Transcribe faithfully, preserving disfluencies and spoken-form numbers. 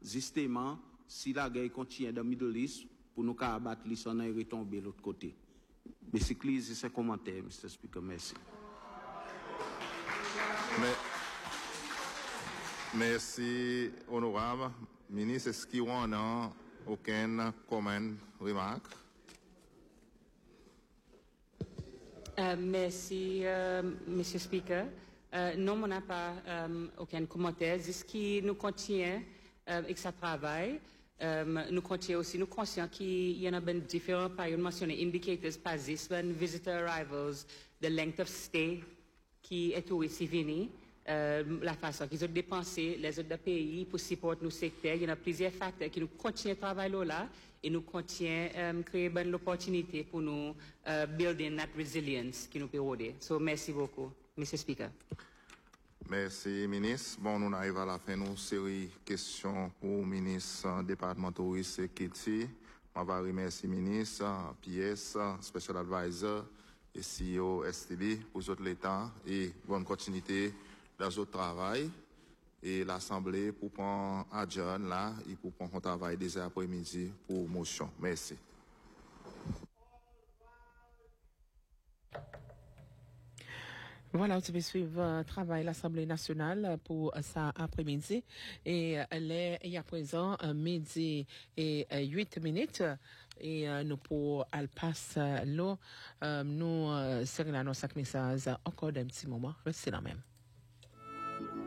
justement, si la guerre continue dans le Middle East, pour nous abattre l'Israël, on est retombé de l'autre côté. Mais c'est clair, c'est un commentaire, mister Speaker. Merci. Mais, merci, honorable ministre. Est-ce qu'il y a aucun comment, remarque? Uh, merci, uh, Monsieur Speaker. Uh, non, on n'a pas um, aucun commentaire. C'est ce qui nous contient uh, avec ce travail. Um, nous contient aussi, nous conscients qu'il y en a ben différents périodes mentionnées, indicators, participants, visitor arrivals, the length of stay qui est tout ici venu, euh, la façon qu'ils ont dépensé les autres pays pour supporter nos secteurs. Il y en a plusieurs facteurs qui nous continuent à travailler là et nous continuent à um, créer bonne l'opportunité pour nous uh, building that resilience qui nous peut aider. So, merci beaucoup, Monsieur Speaker. Merci, ministre. Bon, nous arrivons à la fin de nos série de questions pour le ministre départemental et Kitty. Je vais remercier le ministre, P S, Special Advisor et C E O S T B pour tout l'État et bonne continuité dans votre travail. Et l'Assemblée pour prendre adjourn là et pour prendre un travail dès après-midi pour motion. Merci. Voilà, vous pouvez suivre le euh, travail de l'Assemblée nationale pour euh, ça après-midi. Et euh, il y a présent euh, midi et euh, huit minutes. Et euh, nous pour aller passer l'eau. Euh, nous, euh, c'est là nos cinq messages encore d'un petit moment. Restez là même.